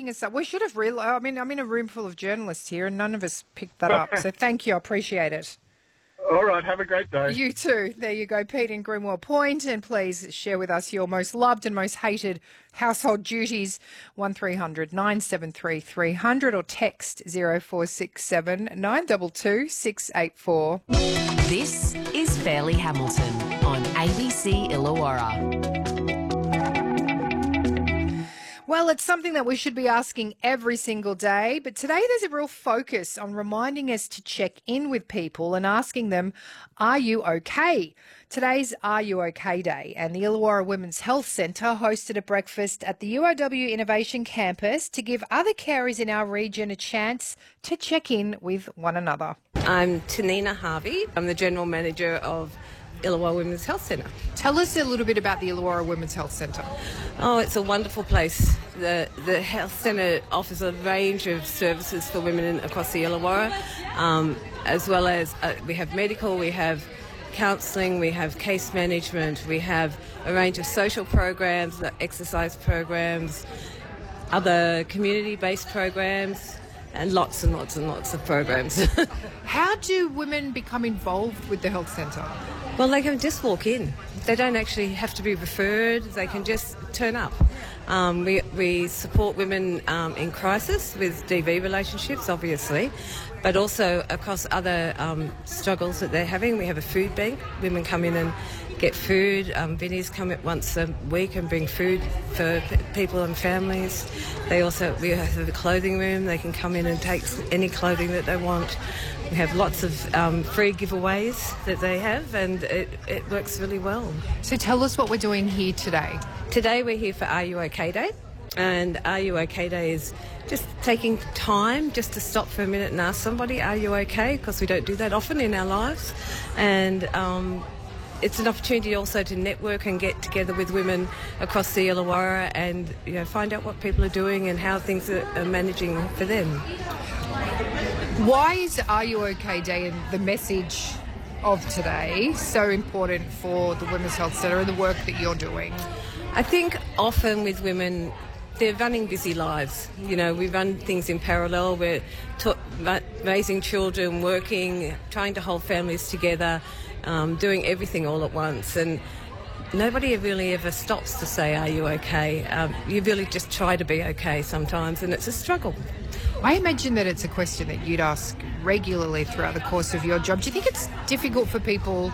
picking us up. We should have realised. I mean, I'm in a room full of journalists here, and none of us picked that up. So thank you. I appreciate it. All right, have a great day. You too. There you go, Pete in Grimwell Point. And please share with us your most loved and most hated household duties. 1300 973 300 or text 0467 922 684. This is Fairly Hamilton on ABC Illawarra. Well, it's something that we should be asking every single day, but today there's a real focus on reminding us to check in with people and asking them, are you okay? Today's Are You OK Day, and the Illawarra Women's Health Centre hosted a breakfast at the URW Innovation Campus to give other carers in our region a chance to check in with one another. I'm Tanina Harvey. I'm the General Manager of Illawarra Women's Health Centre. Tell us a little bit about the Illawarra Women's Health Centre. Oh, it's a wonderful place. The health centre offers a range of services for women across the Illawarra, as well as we have medical, we have counselling, we have case management, we have a range of social programs, exercise programs, other community-based programs, and lots and lots and lots of programs. How do women become involved with the health centre? Well, they can just walk in. They don't actually have to be referred. They can just turn up. We support women in crisis with DV relationships, obviously, but also across other struggles that they're having. We have a food bank. Women come in and get food. Vinnies come once a week and bring food for people and families. We have a clothing room. They can come in and take any clothing that they want. We have lots of free giveaways that they have, and it works really well. So tell us what we're doing here today. Today we're here for Are You OK Day, and Are You OK Day is just taking time just to stop for a minute and ask somebody, are you okay? Because we don't do that often in our lives. And it's an opportunity also to network and get together with women across the Illawarra and find out what people are doing and how things are managing for them. Why is Are You OK Day and the message of today so important for the Women's Health Centre and the work that you're doing? I think often with women, they're running busy lives. We run things in parallel. We're raising children, working, trying to hold families together, doing everything all at once. And nobody really ever stops to say, are you okay? You really just try to be okay sometimes, and it's a struggle. I imagine that it's a question that you'd ask regularly throughout the course of your job. Do you think it's difficult for people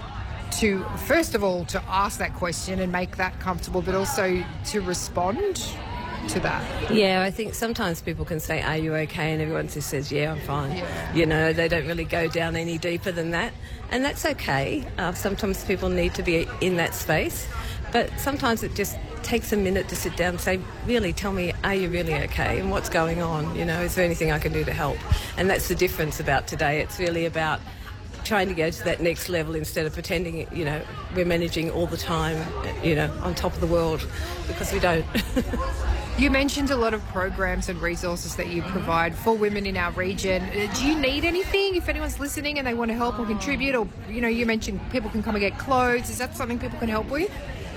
to, first of all, to ask that question and make that comfortable, but also to respond to that? Yeah, I think sometimes people can say, are you okay? And everyone just says, yeah, I'm fine. Yeah. They don't really go down any deeper than that. And that's okay. Sometimes people need to be in that space. But sometimes it just takes a minute to sit down and say, really, tell me, are you really okay? And what's going on? Is there anything I can do to help? And that's the difference about today. It's really about trying to go to that next level instead of pretending, we're managing all the time, on top of the world, because we don't. You mentioned a lot of programs and resources that you provide for women in our region. Do you need anything? If anyone's listening and they want to help or contribute, or, you mentioned people can come and get clothes. Is that something people can help with?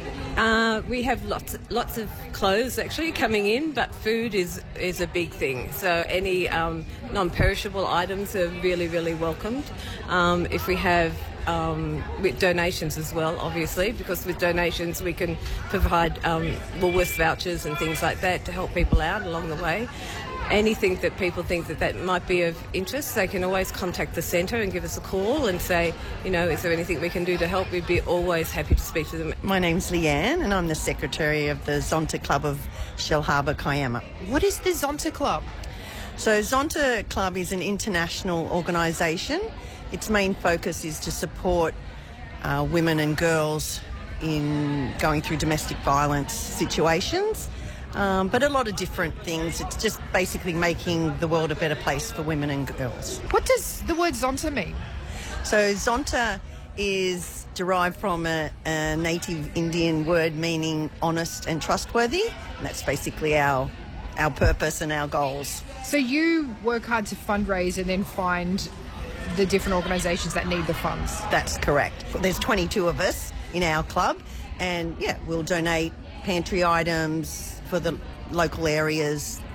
We have lots of clothes actually coming in, but food is a big thing. So any non-perishable items are really, really welcomed. If we have with donations as well, obviously, because with donations we can provide Woolworths vouchers and things like that to help people out along the way. Anything that people think that might be of interest, they can always contact the centre and give us a call and say, is there anything we can do to help? We'd be always happy to speak to them. My name's Leanne and I'm the Secretary of the Zonta Club of Shellharbour, Kiama. What is the Zonta Club? So Zonta Club is an international organisation. Its main focus is to support women and girls in going through domestic violence situations. But a lot of different things. It's just basically making the world a better place for women and girls. What does the word Zonta mean? So Zonta is derived from a native Indian word meaning honest and trustworthy. And that's basically our purpose and our goals. So you work hard to fundraise and then find the different organisations that need the funds? That's correct. There's 22 of us in our club, and we'll donate pantry items for the local areas,